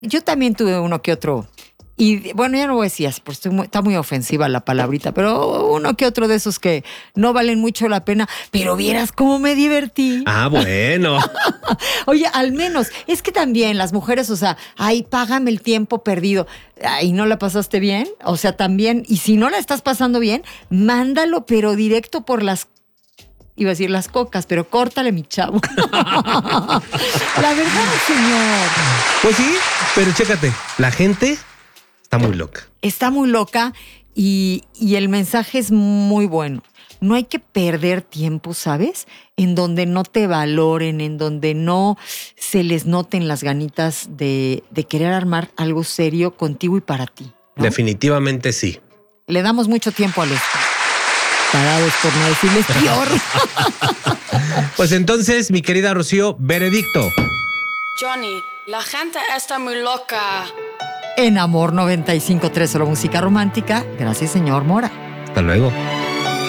Yo también tuve uno que otro. Y bueno, ya no voy a decir así, porque está muy ofensiva la palabrita, pero uno que otro de esos que no valen mucho la pena, pero vieras cómo me divertí. Ah, bueno. Oye, al menos, es que también las mujeres, o sea, ay, págame el tiempo perdido. Ay, ¿no la pasaste bien? O sea, también, y si no la estás pasando bien, mándalo, pero directo por iba a decir las cocas, pero córtale, mi chavo. La verdad, señor. Pues sí, pero chécate, la gente está muy loca. Está muy loca y el mensaje es muy bueno. No hay que perder tiempo, ¿sabes? En donde no te valoren, en donde no se les noten las ganitas de querer armar algo serio contigo y para ti, ¿no? Definitivamente sí. Le damos mucho tiempo a los parados, por no decirles peor. Pues entonces, mi querida Rocío, veredicto. Johnny, la gente está muy loca. En Amor 95.3, solo música romántica. Gracias, señor Mora. Hasta luego.